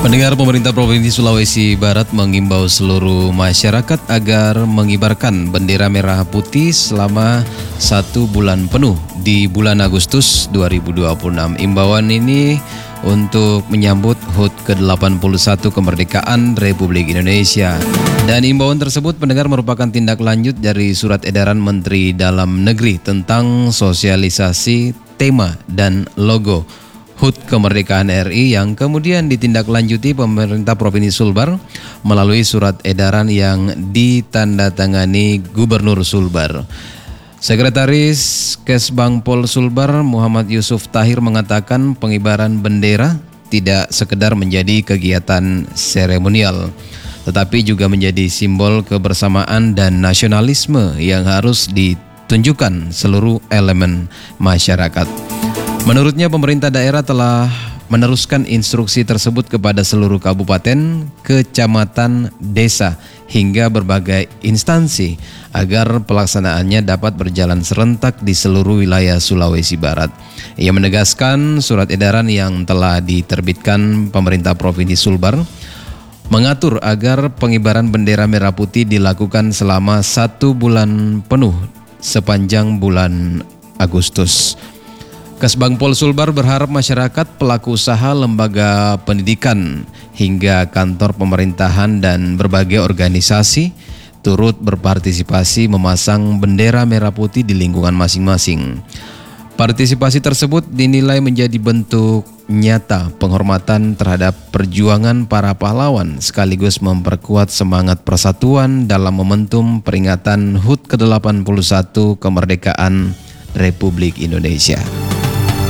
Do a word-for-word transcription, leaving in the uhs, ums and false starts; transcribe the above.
Pendengar, pemerintah Provinsi Sulawesi Barat mengimbau seluruh masyarakat agar mengibarkan bendera merah putih selama satu bulan penuh di bulan Agustus dua ribu dua puluh enam. Imbauan ini untuk menyambut H U T ke delapan puluh satu kemerdekaan Republik Indonesia. Dan imbauan tersebut, pendengar, merupakan tindak lanjut dari surat edaran Menteri Dalam Negeri tentang sosialisasi tema dan logo H U T Kemerdekaan R I yang kemudian ditindaklanjuti pemerintah Provinsi Sulbar melalui surat edaran yang ditandatangani Gubernur Sulbar. Sekretaris Kesbangpol Sulbar Muhammad Yusuf Tahir mengatakan pengibaran bendera tidak sekedar menjadi kegiatan seremonial, tetapi juga menjadi simbol kebersamaan dan nasionalisme yang harus ditunjukkan seluruh elemen masyarakat. Menurutnya, pemerintah daerah telah meneruskan instruksi tersebut kepada seluruh kabupaten, kecamatan, desa, hingga berbagai instansi agar pelaksanaannya dapat berjalan serentak di seluruh wilayah Sulawesi Barat. Ia menegaskan surat edaran yang telah diterbitkan pemerintah Provinsi Sulbar mengatur agar pengibaran bendera merah putih dilakukan selama satu bulan penuh sepanjang bulan Agustus. Kesbangpol Sulbar berharap masyarakat, pelaku usaha, lembaga pendidikan, hingga kantor pemerintahan dan berbagai organisasi turut berpartisipasi memasang bendera merah putih di lingkungan masing-masing. Partisipasi tersebut dinilai menjadi bentuk nyata penghormatan terhadap perjuangan para pahlawan sekaligus memperkuat semangat persatuan dalam momentum peringatan H U T ke delapan puluh satu kemerdekaan Republik Indonesia.